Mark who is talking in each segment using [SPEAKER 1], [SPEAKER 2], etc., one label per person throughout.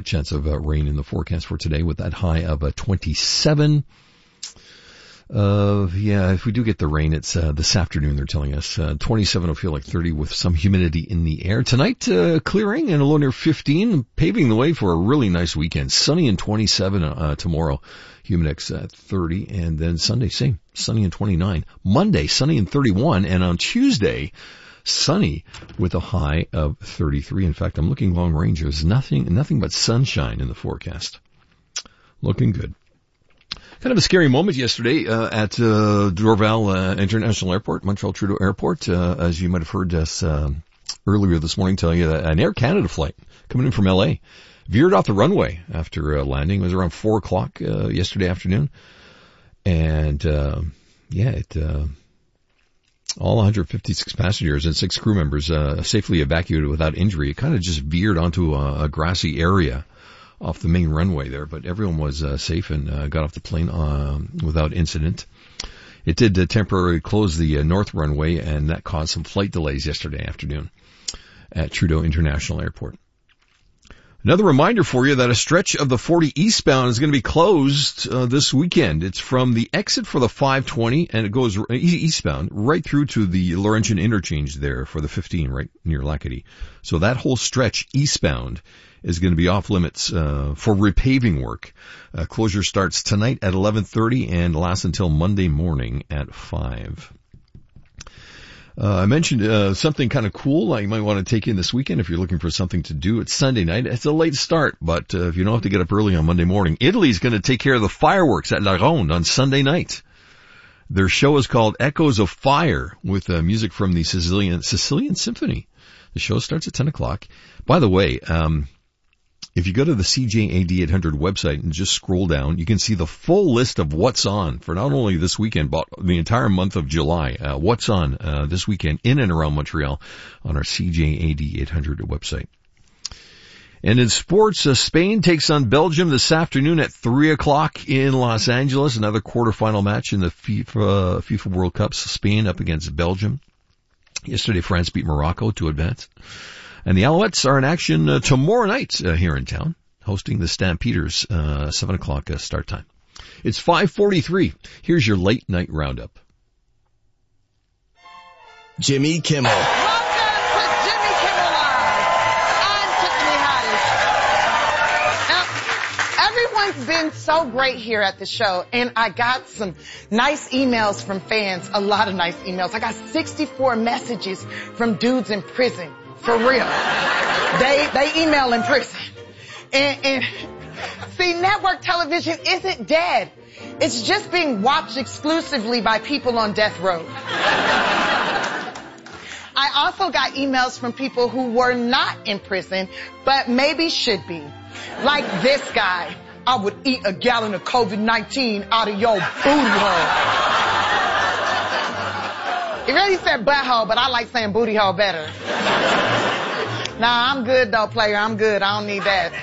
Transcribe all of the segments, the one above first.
[SPEAKER 1] chance of rain in the forecast for today with that high of 27. If we do get the rain, it's this afternoon, they're telling us. 27 will feel like 30 with some humidity in the air. Tonight, clearing and a low near 15, paving the way for a really nice weekend. Sunny and 27 tomorrow, humidex at 30, and then Sunday, same, sunny and 29. Monday, sunny and 31, and on Tuesday, sunny with a high of 33. In fact, I'm looking long range. There's nothing but sunshine in the forecast. Looking good. Kind of a scary moment yesterday at Dorval International Airport, Montreal Trudeau Airport. As you might have heard us earlier this morning tell you that an Air Canada flight coming in from LA veered off the runway after landing. It was around 4 o'clock yesterday afternoon. And all 156 passengers and 6 crew members safely evacuated without injury. It kind of just veered onto a grassy area off the main runway there, but everyone was safe and got off the plane without incident. It did temporarily close the north runway, and that caused some flight delays yesterday afternoon at Trudeau International Airport. Another reminder for you that a stretch of the 40 eastbound is going to be closed this weekend. It's from the exit for the 520, and it goes eastbound right through to the Laurentian interchange there for the 15 right near Lacadie. So that whole stretch eastbound is going to be off limits for repaving work. Closure starts tonight at 11:30 and lasts until Monday morning at 5. I mentioned something kind of cool you might want to take in this weekend if you're looking for something to do. It's Sunday night. It's a late start, but if you don't have to get up early on Monday morning, Italy's going to take care of the fireworks at La Ronde on Sunday night. Their show is called Echoes of Fire with music from the Sicilian Symphony. The show starts at 10 o'clock. By the way, if you go to the CJAD 800 website and just scroll down, you can see the full list of what's on for not only this weekend, but the entire month of July. What's on this weekend in and around Montreal on our CJAD 800 website. And in sports, Spain takes on Belgium this afternoon at 3 o'clock in Los Angeles. Another quarterfinal match in the FIFA World Cup. Spain up against Belgium. Yesterday, France beat Morocco to advance. And the Alouettes are in action tomorrow night here in town, hosting the Stampeders, 7 o'clock start time. It's 5:43. Here's your late night roundup.
[SPEAKER 2] Jimmy Kimmel.
[SPEAKER 3] Welcome to Jimmy Kimmel Live. I'm Tiffany Haddish. Now, everyone's been so great here at the show, and I got some nice emails from fans, a lot of nice emails. I got 64 messages from dudes in prison. For real. They email in prison. And see, network television isn't dead. It's just being watched exclusively by people on death row. I also got emails from people who were not in prison, but maybe should be. Like this guy. I would eat a gallon of COVID-19 out of your booty hole. He really said butthole, but I like saying booty hole better. Nah, I'm good though, player. I'm good. I don't need that.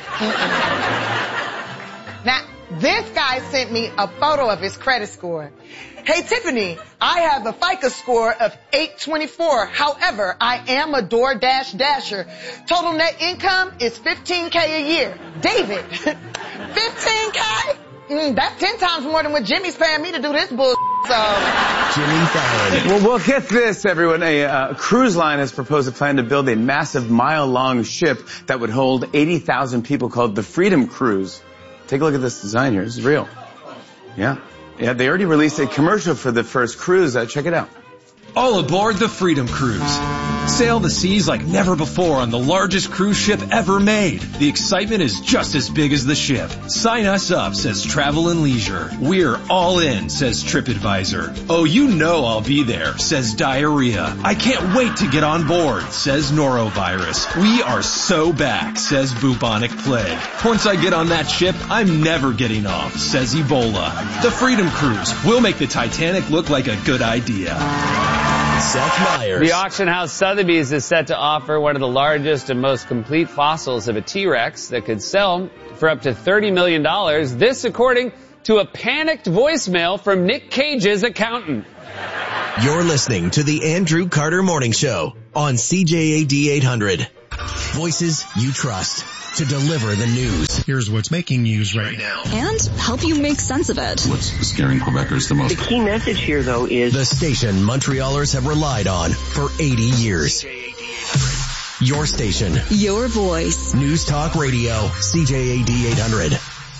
[SPEAKER 3] Now, this guy sent me a photo of his credit score. Hey, Tiffany, I have a FICO score of 824. However, I am a DoorDash dasher. Total net income is $15K a year. David, $15K? That's 10 times more than what Jimmy's paying me to do this bull. So
[SPEAKER 2] Jimmy Fallon.
[SPEAKER 4] Well, get this, everyone. A cruise line has proposed a plan to build a massive mile-long ship that would hold 80,000 people called the Freedom Cruise. Take a look at this design here. This is real. Yeah, they already released a commercial for the first cruise. Check it out.
[SPEAKER 5] All aboard the Freedom Cruise. Sail the seas like never before on the largest cruise ship ever made. The excitement is just as big as the ship. Sign us up, says Travel and Leisure. We're all in, says TripAdvisor. Oh, you know I'll be there, says Diarrhea. I can't wait to get on board, says Norovirus. We are so back, says Bubonic Plague. Once I get on that ship, I'm never getting off, says Ebola. The Freedom Cruise will make the Titanic look like a good idea.
[SPEAKER 2] Seth Meyers.
[SPEAKER 6] The auction house Sotheby's is set to offer one of the largest and most complete fossils of a T-Rex that could sell for up to $30 million. This according to a panicked voicemail from Nick Cage's accountant.
[SPEAKER 2] You're listening to the Andrew Carter Morning Show on CJAD 800. Voices you trust. to deliver the news.
[SPEAKER 7] Here's what's making news right now.
[SPEAKER 8] And help you make sense of it.
[SPEAKER 9] What's scaring Quebecers the most?
[SPEAKER 10] The key message here, though, is
[SPEAKER 2] the station Montrealers have relied on for 80 years. Your station.
[SPEAKER 8] Your voice.
[SPEAKER 2] News Talk Radio. CJAD 800.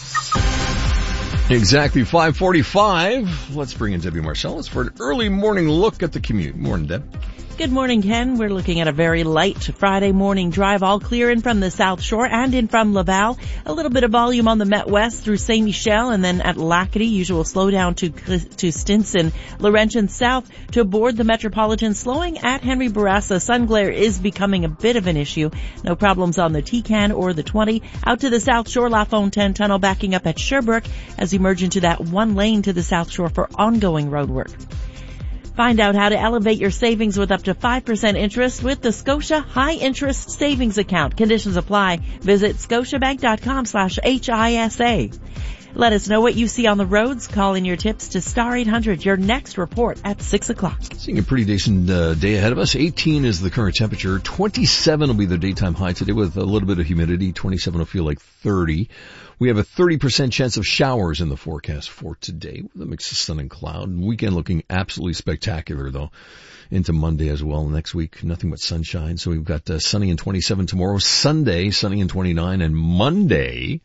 [SPEAKER 1] Exactly 5:45. Let's bring in Debbie Marcellus for an early morning look at the commute. Morning, Deb.
[SPEAKER 11] Good morning, Ken. We're looking at a very light Friday morning drive, all clear in from the South Shore and in from Laval. A little bit of volume on the Met West through Saint Michel, and then at Lacadie, usual slowdown to Stinson. Laurentian South to board the Metropolitan, slowing at Henry Bourassa. Sun glare is becoming a bit of an issue. No problems on the T-Can or the 20. Out to the South Shore, La Fontaine Tunnel backing up at Sherbrooke as you merge into that one lane to the South Shore for ongoing road work. Find out how to elevate your savings with up to 5% interest with the Scotia High Interest Savings Account. Conditions apply. Visit scotiabank.com/HISA. Let us know what you see on the roads. Call in your tips to Star 800. Your next report at 6 o'clock.
[SPEAKER 1] Seeing a pretty decent day ahead of us. 18 is the current temperature. 27 will be the daytime high today with a little bit of humidity. 27 will feel like 30. We have a 30% chance of showers in the forecast for today with a mix of sun and cloud. Weekend looking absolutely spectacular, though, into Monday as well. Next week, nothing but sunshine. So we've got sunny and 27 tomorrow. Sunday, sunny and 29. And Monday,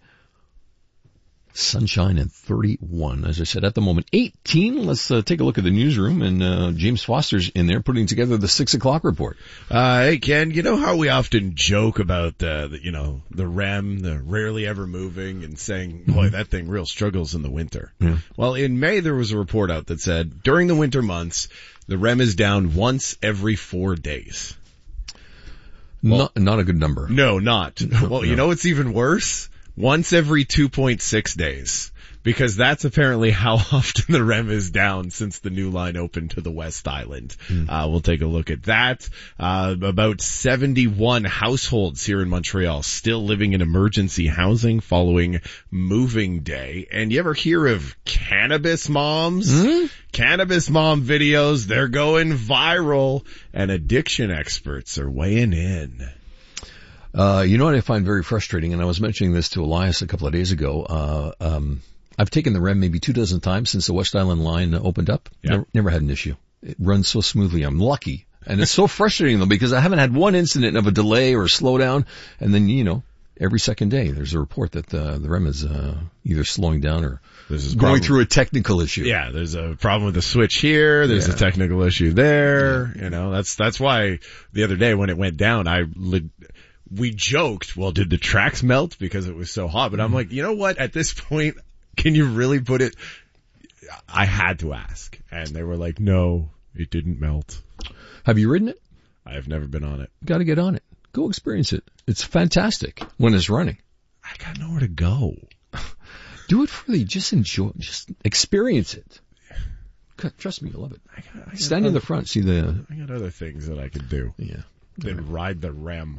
[SPEAKER 1] sunshine and 31. As I said, at the moment, 18. Let's take a look at the newsroom, and James Foster's in there putting together the 6 o'clock report.
[SPEAKER 12] Hey, Ken, you know how we often joke about the REM, the rarely ever moving, and saying, boy, that thing real struggles in the winter.
[SPEAKER 1] Yeah.
[SPEAKER 12] Well, in May, there was a report out that said during the winter months, the REM is down once every 4 days.
[SPEAKER 1] Well, not a good number.
[SPEAKER 12] No, not. Well, you know what's even worse? Once every 2.6 days. Because that's apparently how often the REM is down since the new line opened to the West Island. We'll take a look at that. About 71 households here in Montreal still living in emergency housing following moving day. And you ever hear of cannabis moms? Cannabis mom videos, they're going viral, and addiction experts are weighing in.
[SPEAKER 1] You know what I find very frustrating, and I was mentioning this to Elias a couple of days ago. I've taken the REM maybe 24 times since the West Island line opened up.
[SPEAKER 12] Yeah.
[SPEAKER 1] Never had an issue. It runs so smoothly. I'm lucky. And it's so frustrating though, because I haven't had one incident of a delay or a slowdown. And then, every second day there's a report that the REM is either slowing down or going through a technical issue.
[SPEAKER 12] Yeah, there's a problem with the switch here. There's a technical issue there. Yeah. That's why the other day when it went down, we joked, well, did the tracks melt because it was so hot? But I'm like, you know what? At this point, can you really put it? I had to ask. And they were like, no, it didn't melt.
[SPEAKER 1] Have you ridden it?
[SPEAKER 12] I have never been on it.
[SPEAKER 1] Got to get on it. Go experience it. It's fantastic when it's running.
[SPEAKER 12] I got nowhere to go.
[SPEAKER 1] Do it freely. Just enjoy. Just experience it. Trust me, you'll love it. Stand in the front. See the.
[SPEAKER 12] I got other things that I could do.
[SPEAKER 1] Yeah.
[SPEAKER 12] Than ride the REM.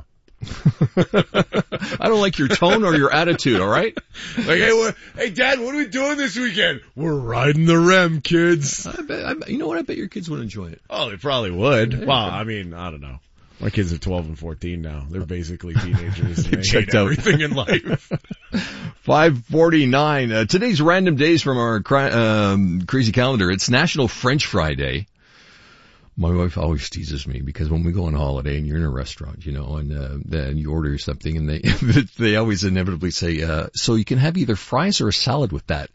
[SPEAKER 1] I don't like your tone or your attitude, all right?
[SPEAKER 12] Like, hey, Dad, what are we doing this weekend? We're riding the REM, kids.
[SPEAKER 1] You know what? I bet your kids would enjoy it.
[SPEAKER 12] Oh, they probably would. Well, I mean, I don't know. My kids are 12 and 14 now. They're basically teenagers. And they hate everything in life.
[SPEAKER 1] 5:49. Today's random days from our crazy calendar. It's National French Fry Day. My wife always teases me because when we go on holiday and you're in a restaurant, and then you order something and they always inevitably say, so you can have either fries or a salad with that.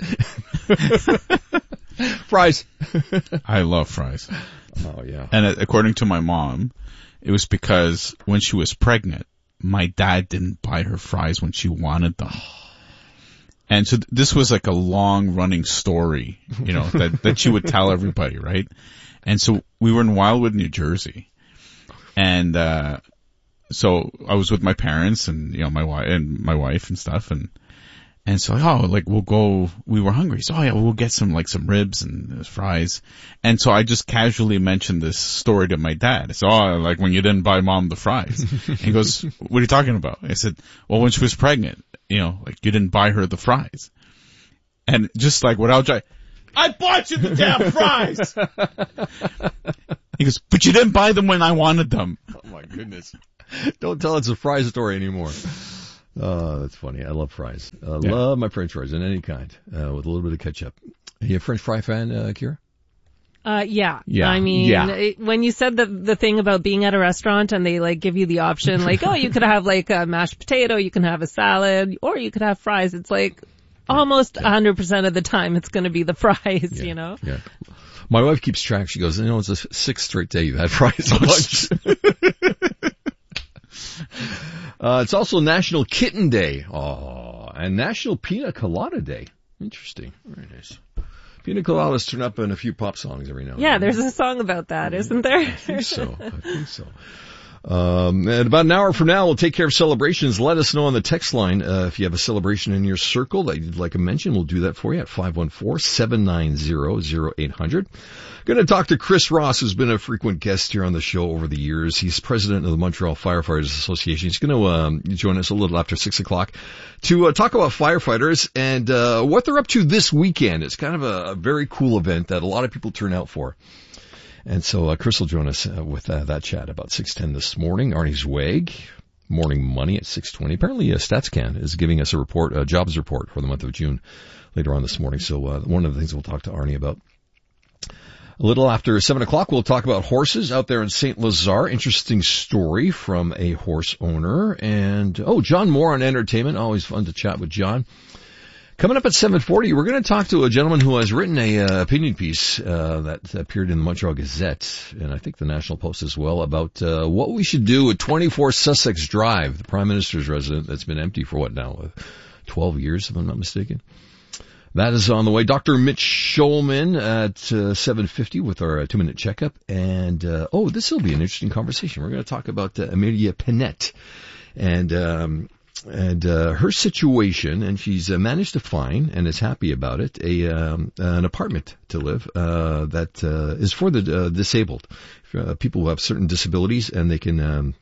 [SPEAKER 1] Fries.
[SPEAKER 13] I love fries.
[SPEAKER 1] Oh, yeah.
[SPEAKER 13] And according to my mom, it was because when she was pregnant, my dad didn't buy her fries when she wanted them. And so this was like a long running story, that she would tell everybody, right? And so we were in Wildwood, New Jersey. And, so I was with my parents and, my wife and stuff. And so, we were hungry. So, we'll get some ribs and fries. And so I just casually mentioned this story to my dad. So, when you didn't buy Mom the fries. And he goes, what are you talking about? I said, well, when she was pregnant, you didn't buy her the fries. And just without I bought you the damn fries! He goes, but you didn't buy them when I wanted them.
[SPEAKER 1] Oh my goodness. Don't tell it's a fries story anymore. That's funny. I love fries. Love my French fries in any kind, with a little bit of ketchup. Are you a French fry fan, Kira?
[SPEAKER 10] Yeah. I mean, when you said the thing about being at a restaurant and they like give you the option, like, oh, you could have like a mashed potato, you can have a salad, or you could have fries. It's like almost 100% of the time it's going to be the fries, you know?
[SPEAKER 1] Yeah. My wife keeps track. She goes, it's the 6th straight day you've had fries at lunch. It's also National Kitten Day. And National Pina Colada Day. Interesting. Very nice. Pina coladas turn up in a few pop songs every now and then.
[SPEAKER 10] Yeah, there's a song about that, isn't there?
[SPEAKER 1] I think so. And about an hour from now, we'll take care of celebrations. Let us know on the text line if you have a celebration in your circle that you'd like to mention. We'll do that for you at 514-790-0800. Going to talk to Chris Ross, who's been a frequent guest here on the show over the years. He's president of the Montreal Firefighters Association. He's going to join us a little after 6 o'clock to talk about firefighters and what they're up to this weekend. It's kind of a very cool event that a lot of people turn out for. And so Chris will join us with that chat about 6:10 this morning. Arnie Zweig, Morning Money at 6:20. Apparently StatsCan is giving us a report, a jobs report for the month of June later on this morning. So one of the things we'll talk to Arnie about. A little after 7 o'clock, we'll talk about horses out there in St. Lazare. Interesting story from a horse owner. And, John Moore on entertainment. Always fun to chat with John. Coming up at 7:40, we're going to talk to a gentleman who has written a opinion piece that appeared in the Montreal Gazette, and I think the National Post as well, about what we should do with 24 Sussex Drive, the Prime Minister's residence that's been empty for 12 years, if I'm not mistaken. That is on the way. Dr. Mitch Schulman at 7:50 with our 2-minute checkup. And, this will be an interesting conversation. We're going to talk about Amelia Pinette and her situation, and she's managed to find, and is happy about it, an apartment to live that is for the disabled, people who have certain disabilities, and they can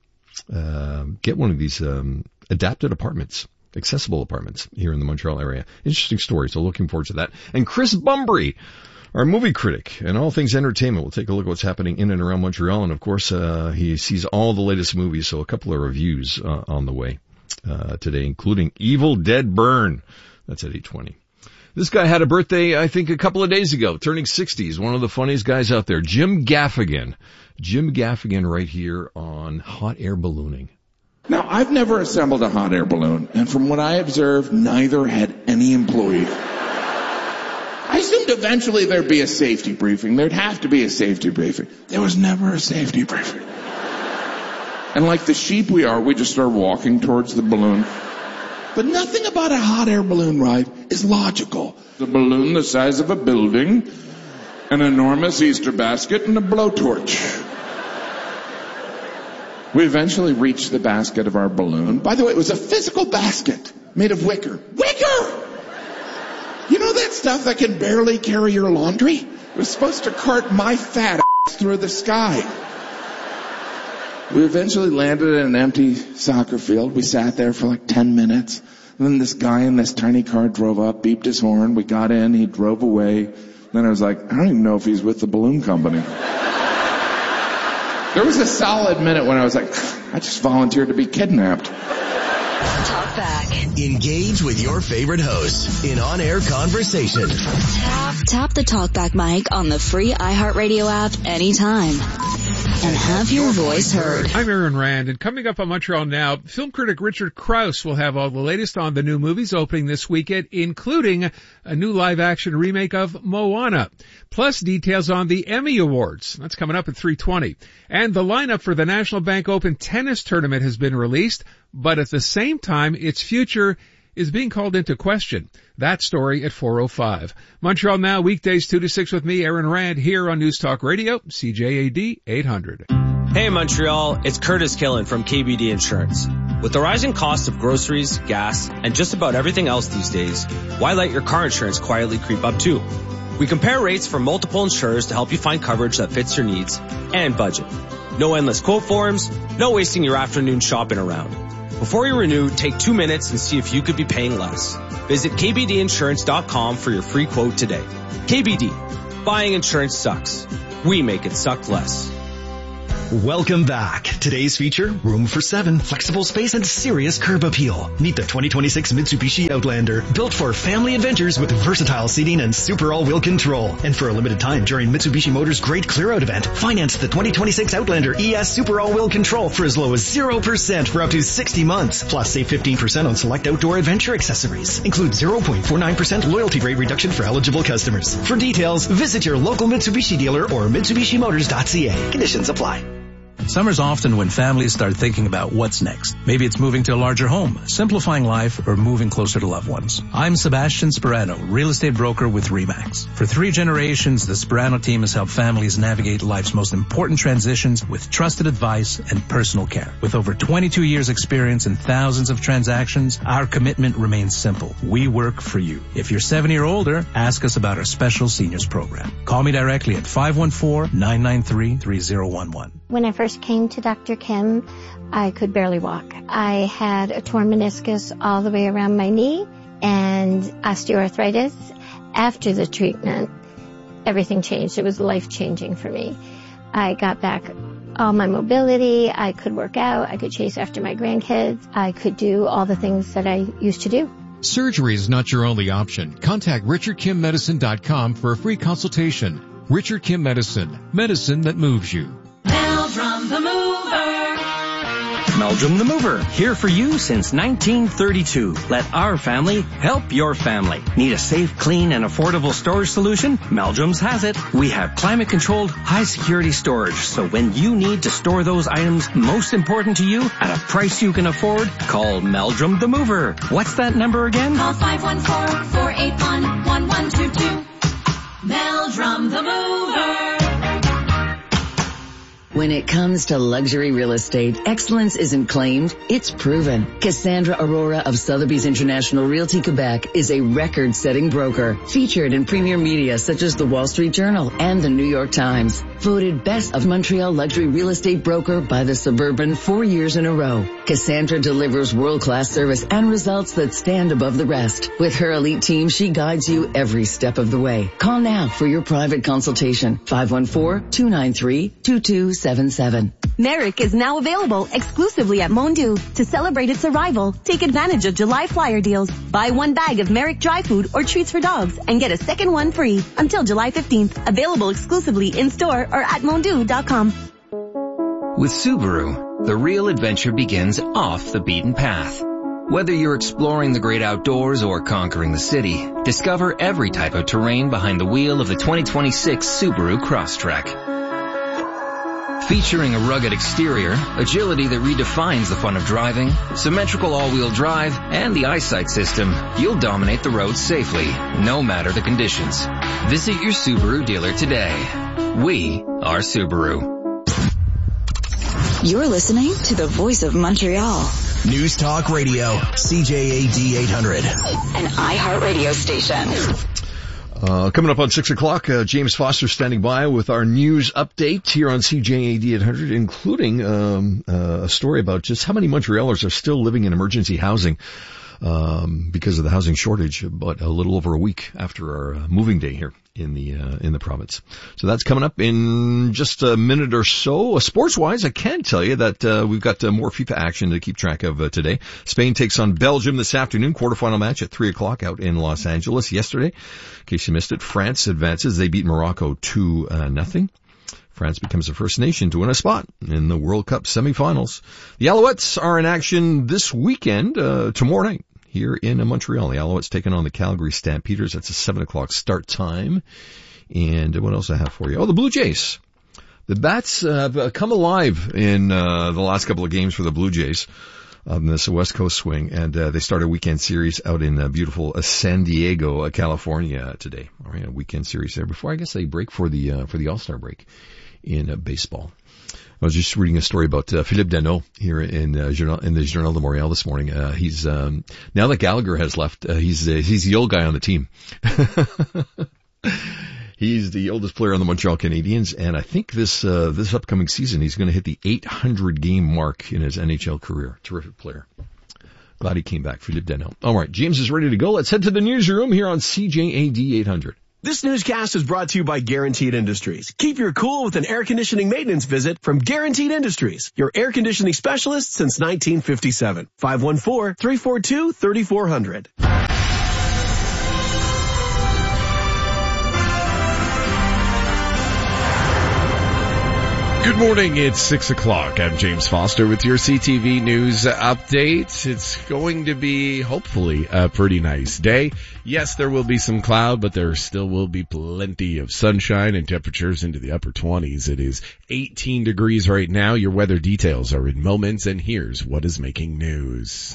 [SPEAKER 1] get one of these adapted apartments, accessible apartments here in the Montreal area. Interesting story, so looking forward to that. And Chris Bumbry, our movie critic and all things entertainment, we'll take a look at what's happening in and around Montreal, and of course he sees all the latest movies, so a couple of reviews on the way today, including Evil Dead Burn. That's at 8:20. This guy had a birthday, I think, a couple of days ago, turning 60. He's one of the funniest guys out there. Jim Gaffigan. Jim Gaffigan right here on hot air ballooning.
[SPEAKER 14] Now, I've never assembled a hot air balloon, and from what I observed, neither had any employee. I assumed eventually there'd be a safety briefing. There'd have to be a safety briefing. There was never a safety briefing. And like the sheep we are, we just start walking towards the balloon. But nothing about a hot air balloon ride is logical. The balloon the size of a building, an enormous Easter basket, and a blowtorch. We eventually reached the basket of our balloon. By the way, it was a physical basket made of wicker. Wicker! You know that stuff that can barely carry your laundry? It was supposed to cart my fat ass through the sky. We eventually landed at an empty soccer field. We sat there for like 10 minutes. And then this guy in this tiny car drove up, beeped his horn. We got in, he drove away. Then I was like, I don't even know if he's with the balloon company. There was a solid minute when I was like, I just volunteered to be kidnapped.
[SPEAKER 2] Talk back. Engage with your favorite hosts in on-air conversation.
[SPEAKER 8] Tap the TalkBack mic on the free iHeartRadio app anytime. And have your voice heard.
[SPEAKER 15] I'm Aaron Rand, and coming up on Montreal Now, film critic Richard Krause will have all the latest on the new movies opening this weekend, including a new live-action remake of Moana, plus details on the Emmy Awards. That's coming up at 3:20. And the lineup for the National Bank Open tennis tournament has been released, but at the same time, its future is being called into question. That story at 4:05. Montreal Now, weekdays 2 to 6 with me, Aaron Rand, here on News Talk Radio, CJAD 800.
[SPEAKER 16] Hey Montreal, it's Curtis Killen from KBD Insurance. With the rising cost of groceries, gas, and just about everything else these days, why let your car insurance quietly creep up too? We compare rates from multiple insurers to help you find coverage that fits your needs and budget. No endless quote forms, no wasting your afternoon shopping around. Before you renew, take 2 minutes and see if you could be paying less. Visit kbdinsurance.com for your free quote today. KBD. Buying insurance sucks. We make it suck less.
[SPEAKER 17] Welcome back. Today's feature, room for 7, flexible space, and serious curb appeal. Meet the 2026 Mitsubishi Outlander, built for family adventures with versatile seating and super all-wheel control. And for a limited time during Mitsubishi Motors' Great Clear-Out event, finance the 2026 Outlander ES Super All-Wheel Control for as low as 0% for up to 60 months. Plus, save 15% on select outdoor adventure accessories. Include 0.49% loyalty rate reduction for eligible customers. For details, visit your local Mitsubishi dealer or MitsubishiMotors.ca. Conditions apply.
[SPEAKER 18] Summer's often when families start thinking about what's next. Maybe it's moving to a larger home, simplifying life, or moving closer to loved ones. I'm Sebastian Sperano, real estate broker with RE/MAX. For 3 generations, the Sperano team has helped families navigate life's most important transitions with trusted advice and personal care. With over 22 years experience and thousands of transactions, our commitment remains simple. We work for you. If you're 70 or older, ask us about our special seniors program. Call me directly at 514-993-3011.
[SPEAKER 19] When I first came to Dr. Kim, I could barely walk. I had a torn meniscus all the way around my knee and osteoarthritis. After the treatment, everything changed. It was life-changing for me. I got back all my mobility. I could work out. I could chase after my grandkids. I could do all the things that I used to do.
[SPEAKER 20] Surgery is not your only option. Contact RichardKimMedicine.com for a free consultation. Richard Kim Medicine. Medicine that moves you.
[SPEAKER 21] Meldrum the Mover.
[SPEAKER 22] Meldrum the Mover, here for you since 1932. Let our family help your family. Need a safe, clean, and affordable storage solution? Meldrum's has it. We have climate-controlled, high-security storage, so when you need to store those items most important to you at a price you can afford, call Meldrum the Mover. What's that number again?
[SPEAKER 21] Call 514-481-1122. Meldrum the Mover.
[SPEAKER 23] When it comes to luxury real estate, excellence isn't claimed, it's proven. Cassandra Aurora of Sotheby's International Realty Quebec is a record-setting broker, featured in premier media such as the Wall Street Journal and the New York Times. Voted Best of Montreal Luxury Real Estate Broker by the Suburban 4 years in a row. Cassandra delivers world-class service and results that stand above the rest. With her elite team, she guides you every step of the way. Call now for your private consultation. 514-293-2277.
[SPEAKER 24] Merrick is now available exclusively at Mondu. To celebrate its arrival, take advantage of July flyer deals. Buy 1 bag of Merrick dry food or treats for dogs and get a second one free until July 15th. Available exclusively in-store or at mondu.com.
[SPEAKER 25] With Subaru, the real adventure begins off the beaten path. Whether you're exploring the great outdoors or conquering the city, discover every type of terrain behind the wheel of the 2026 Subaru Crosstrek. Featuring a rugged exterior, agility that redefines the fun of driving, symmetrical all-wheel drive, and the eyesight system, you'll dominate the road safely, no matter the conditions. Visit your Subaru dealer today. We are Subaru.
[SPEAKER 8] You're listening to the Voice of Montreal.
[SPEAKER 2] News Talk Radio, CJAD 800.
[SPEAKER 8] An iHeart radio station.
[SPEAKER 1] Coming up on 6 o'clock, James Foster standing by with our news update here on CJAD 800, including a story about just how many Montrealers are still living in emergency housing because of the housing shortage, but a little over a week after our moving day here in the province. So that's coming up in just a minute or so. Sports-wise, I can tell you that we've got more FIFA action to keep track of today. Spain takes on Belgium this afternoon, quarterfinal match at 3 o'clock out in Los Angeles. Yesterday, in case you missed it, France advances. They beat Morocco 2-0. France becomes the first nation to win a spot in the World Cup semifinals. The Alouettes are in action this weekend, tomorrow night, here in Montreal. The Alouettes taking on the Calgary Stampeders. That's a 7 o'clock start time. And what else I have for you? Oh, the Blue Jays. The Bats have come alive in the last couple of games for the Blue Jays on this West Coast swing. And they start a weekend series out in beautiful San Diego, California today. All right, a weekend series there before I guess they break for the All-Star break in baseball. I was just reading a story about Philippe Danault here in the Journal de Montréal this morning. He's now that Gallagher has left, he's the old guy on the team. He's the oldest player on the Montreal Canadiens, and I think this upcoming season he's going to hit the 800 game mark in his NHL career. Terrific player. Glad he came back, Philippe Danault. All right, James is ready to go. Let's head to the newsroom here on CJAD 800.
[SPEAKER 3] This newscast is brought to you by Guaranteed Industries. Keep your cool with an air conditioning maintenance visit from Guaranteed Industries, your air conditioning specialist since 1957. 514-342-3400.
[SPEAKER 12] Good morning, it's 6 o'clock. I'm James Foster with your CTV News update. It's going to be, hopefully, a pretty nice day. Yes, there will be some cloud, but there still will be plenty of sunshine and temperatures into the upper 20s. It is 18 degrees right now. Your weather details are in moments, and here's what is making news.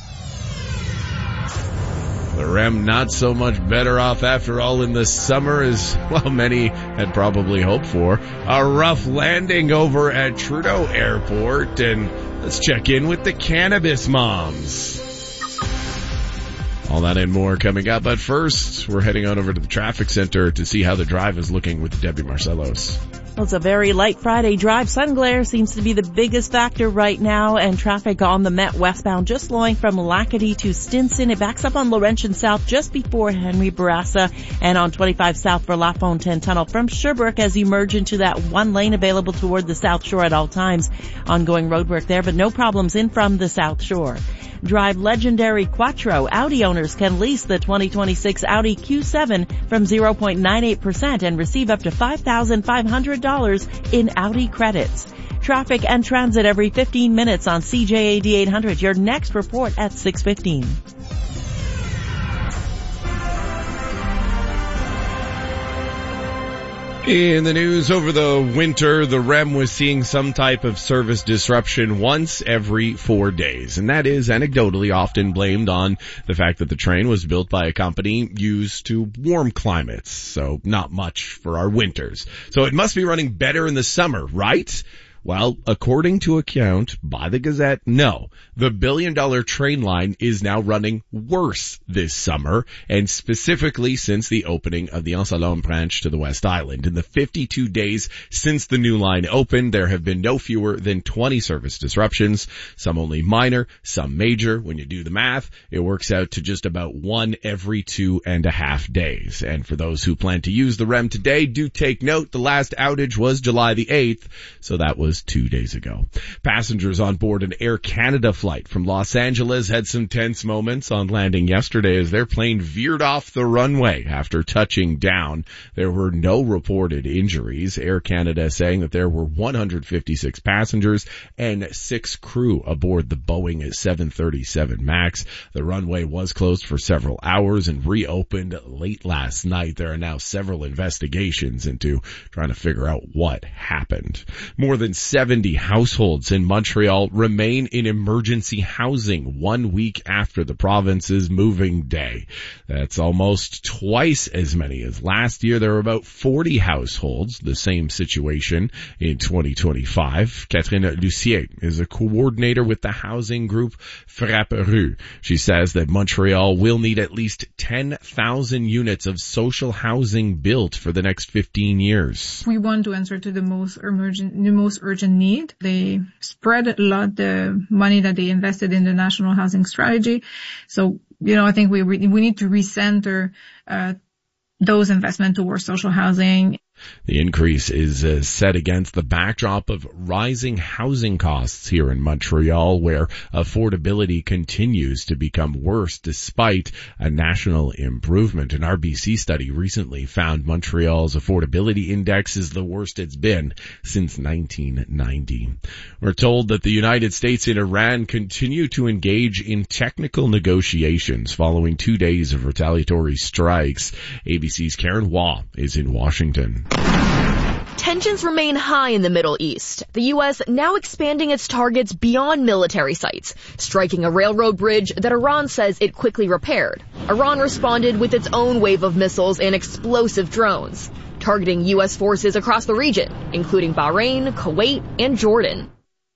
[SPEAKER 12] The REM not so much better off after all in the summer as, well, many had probably hoped for. A rough landing over at Trudeau Airport, and let's check in with the cannabis moms. All that and more coming up, but first, we're heading on over to the traffic center to see how the drive is looking with Debbie Marcellos.
[SPEAKER 11] Well, it's a very light Friday drive. Sun glare seems to be the biggest factor right now, and traffic on the Met westbound just slowing from Lackady to Stinson. It backs up on Laurentian South just before Henry Bourassa, and on 25 South for La Fontaine Tunnel from Sherbrooke as you merge into that one lane available toward the South Shore at all times. Ongoing roadwork there, but no problems in from the South Shore. Drive legendary Quattro. Audi owners can lease the 2026 Audi Q7 from 0.98% and receive up to $5,500 in Audi credits. Traffic and transit every 15 minutes on CJAD 800. Your next report at 6:15.
[SPEAKER 12] In the news over the winter, the REM was seeing some type of service disruption once every 4 days. And that is anecdotally often blamed on the fact that the train was built by a company used to warm climates. So not much for our winters. So it must be running better in the summer, right? Well, according to account by the Gazette, no. The billion-dollar train line is now running worse this summer, and specifically since the opening of the Anse-à-Laume branch to the West Island. In the 52 days since the new line opened, there have been no fewer than 20 service disruptions, some only minor, some major. When you do the math, it works out to just about one every 2.5 days. And for those who plan to use the REM today, do take note, the last outage was July the 8th, so that was 2 days ago. Passengers on board an Air Canada flight from Los Angeles had some tense moments on landing yesterday as their plane veered off the runway after touching down. There were no reported injuries. Air Canada saying that there were 156 passengers and 6 crew aboard the Boeing 737 MAX. The runway was closed for several hours and reopened late last night. There are now several investigations into trying to figure out what happened. More than 70 households in Montreal remain in emergency housing 1 week after the province's moving day. That's almost twice as many as last year. There were about 40 households, the same situation in 2025. Catherine Lucier is a coordinator with the housing group Frappe Rue. She says that Montreal will need at least 10,000 units of social housing built for the next 15 years.
[SPEAKER 4] We want to answer to the most urgent need. They spread a lot the money that they invested in the national housing strategy. So, I think we need to recenter those investments towards social housing.
[SPEAKER 12] The increase is set against the backdrop of rising housing costs here in Montreal, where affordability continues to become worse despite a national improvement. An RBC study recently found Montreal's affordability index is the worst it's been since 1990. We're told that the United States and Iran continue to engage in technical negotiations following 2 days of retaliatory strikes. ABC's Karen Waugh is in Washington.
[SPEAKER 5] Tensions remain high in the Middle East. The U.S. now expanding its targets beyond military sites, striking a railroad bridge that Iran says it quickly repaired. Iran responded with its own wave of missiles and explosive drones, targeting U.S. forces across the region, including Bahrain, Kuwait, and Jordan.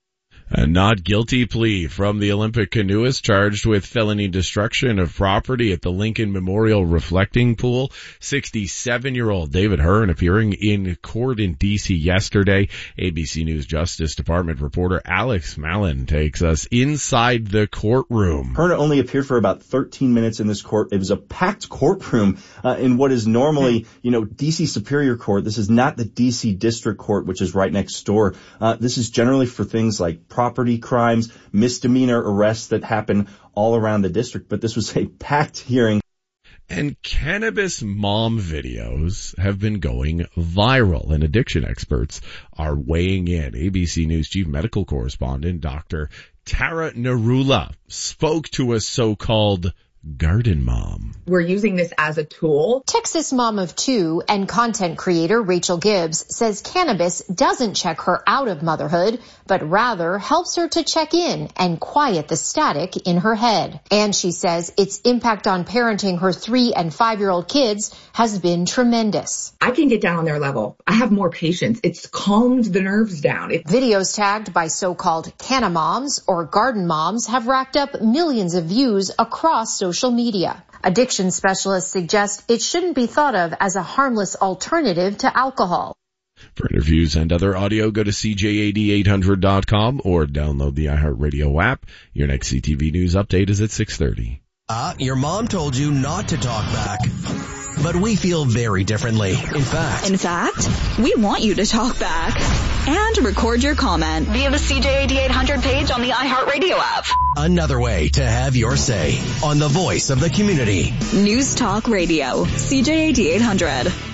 [SPEAKER 12] A not guilty plea from the Olympic canoeist charged with felony destruction of property at the Lincoln Memorial Reflecting Pool. 67-year-old David Hearn appearing in court in D.C. yesterday. ABC News Justice Department reporter Alex Mallon takes us inside the courtroom.
[SPEAKER 6] Hearn only appeared for about 13 minutes in this court. It was a packed courtroom in what is normally, D.C. Superior Court. This is not the D.C. District Court, which is right next door. This is generally for things like property crimes, misdemeanor arrests that happen all around the district, but this was a packed hearing.
[SPEAKER 12] And cannabis mom videos have been going viral, and addiction experts are weighing in. ABC News chief medical correspondent Dr. Tara Narula spoke to a so-called garden mom.
[SPEAKER 7] We're using this as a tool.
[SPEAKER 9] Texas mom of two and content creator Rachel Gibbs says cannabis doesn't check her out of motherhood, but rather helps her to check in and quiet the static in her head. And she says its impact on parenting her 3- and 5-year-old kids has been tremendous.
[SPEAKER 7] I can get down on their level. I have more patience. It's calmed the nerves down.
[SPEAKER 9] Videos tagged by so-called canna moms or garden moms have racked up millions of views across social media. Addiction specialists suggest it shouldn't be thought of as a harmless alternative to alcohol.
[SPEAKER 12] For interviews and other audio, go to CJAD800.com or download the iHeartRadio app. Your next CTV News update is at 6:30.
[SPEAKER 2] Your mom told you not to talk back. But we feel very differently. In fact,
[SPEAKER 8] we want you to talk back and record your comment via the CJAD 800 page on the iHeartRadio app.
[SPEAKER 2] Another way to have your say on the voice of the community.
[SPEAKER 8] News Talk Radio, CJAD 800.